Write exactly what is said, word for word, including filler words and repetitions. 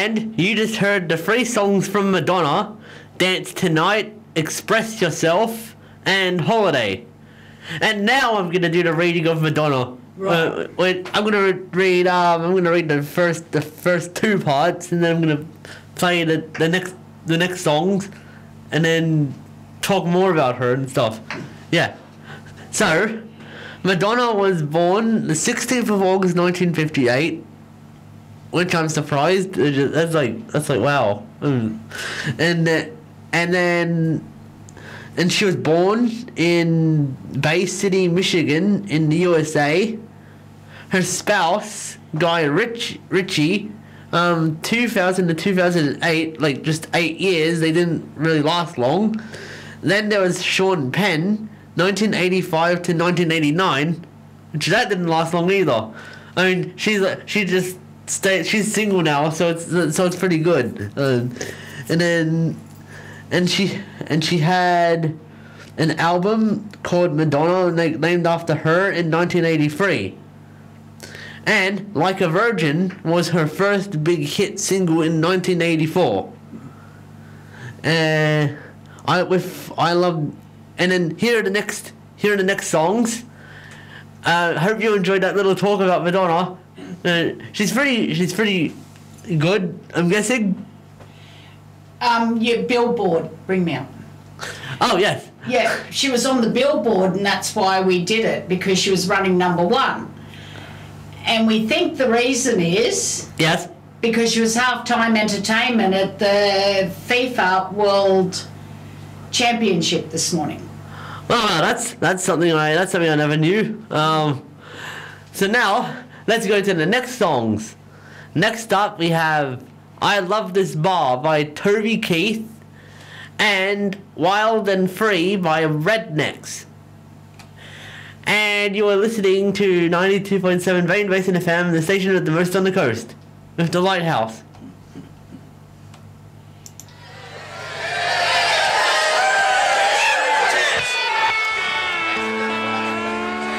And you just heard the three songs from Madonna: Dance Tonight, Express Yourself, and Holiday. And now I'm gonna do the reading of Madonna. Right. Uh, wait, I'm gonna read. Um, I'm gonna read the first, the first two parts, and then I'm gonna play the, the next, the next songs, and then talk more about her and stuff. Yeah. So, Madonna was born the sixteenth of August, nineteen fifty-eight. Which I'm surprised. That's like that's like wow. Mm. And uh, and then and she was born in Bay City, Michigan, in the U S A. Her spouse, Guy Rich, Ritchie, um, two thousand to two thousand eight, like just eight years. They didn't really last long. Then there was Sean Penn, nineteen eighty-five to nineteen eighty-nine, which that didn't last long either. I mean, she's she just. Stay, she's single now, so it's so it's pretty good. Uh, and then, and she and she had an album called Madonna, named after her, in nineteen eighty-three. And Like a Virgin was her first big hit single in nineteen eighty-four. Uh, I with I love, and then here are the next here are the next songs. I uh, hope you enjoyed that little talk about Madonna. Uh, she's pretty. She's pretty good. I'm guessing. Um, yeah, Billboard, Bring Me Up. Oh yes. Yeah, she was on the Billboard, and that's why we did it, because she was running number one. And we think the reason is yes because she was halftime entertainment at the FIFA World Championship this morning. Well, that's that's something I that's something I never knew. Um, so now. Let's go to the next songs. Next up, we have I Love This Bar by Toby Keith and Wild and Free by Rednecks. And you are listening to ninety-two point seven Vane Basin F M, the station with the most on the coast, with the lighthouse.